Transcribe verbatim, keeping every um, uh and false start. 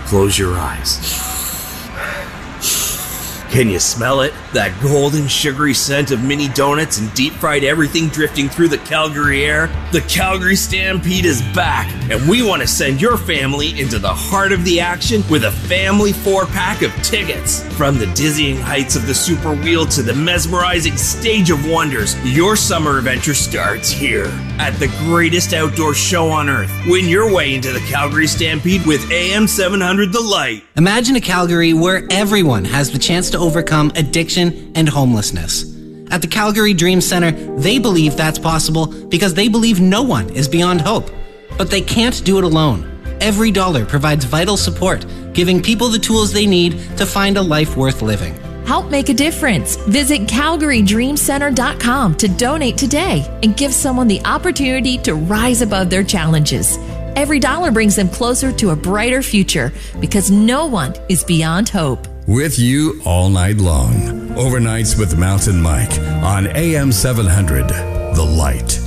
Close your eyes. Can you smell it? That golden, sugary scent of mini donuts and deep-fried everything drifting through the Calgary air? The Calgary Stampede is back, and we want to send your family into the heart of the action with a family four-pack of tickets. From the dizzying heights of the Super Wheel to the mesmerizing Stage of Wonders, your summer adventure starts here at the greatest outdoor show on earth. Win your way into the Calgary Stampede with A M seven hundred The Light. Imagine a Calgary where everyone has the chance to overcome addiction and homelessness. At the Calgary Dream Center, they believe that's possible because they believe no one is beyond hope. But they can't do it alone. Every dollar provides vital support, giving people the tools they need to find a life worth living. Help make a difference. Visit calgary dream center dot com to donate today and give someone the opportunity to rise above their challenges. Every dollar brings them closer to a brighter future because no one is beyond hope. With you all night long. Overnights with Mountain Mike on A M seven hundred, The Light.